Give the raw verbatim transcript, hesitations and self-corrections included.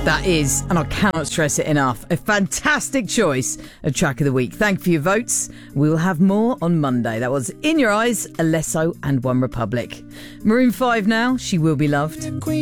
That is, and I cannot stress it enough, a fantastic choice of track of the week. Thank you for your votes. We will have more on Monday. That was In Your Eyes, Alesso and One Republic. Maroon five now, She Will Be Loved.